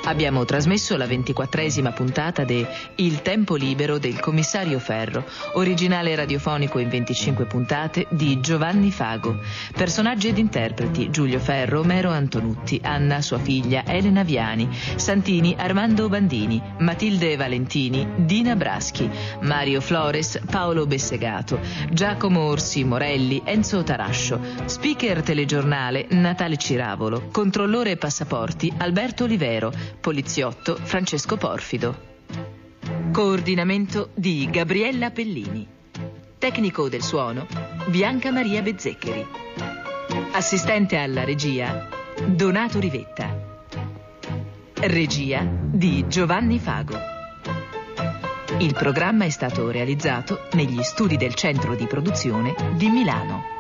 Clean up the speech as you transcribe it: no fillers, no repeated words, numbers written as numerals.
Abbiamo trasmesso la 24esima puntata de Il tempo libero del commissario Ferro, originale radiofonico in 25 puntate di Giovanni Fago. Personaggi ed interpreti: Giulio Ferro, Mero Antonutti, Anna, sua figlia, Elena Viani, Santini, Armando Bandini, Matilde Valentini, Dina Braschi, Mario Flores, Paolo Bessegato, Giacomo Orsi Morelli, Enzo Tarascio, speaker telegiornale Natale Ciravolo, controllore passaporti Alberto Olivero, poliziotto Francesco Porfido. Coordinamento di Gabriella Pellini. Tecnico del suono Bianca Maria Bezzeccheri. Assistente alla regia Donato Rivetta. Regia di Giovanni Fago. Il programma è stato realizzato negli studi del Centro di Produzione di Milano.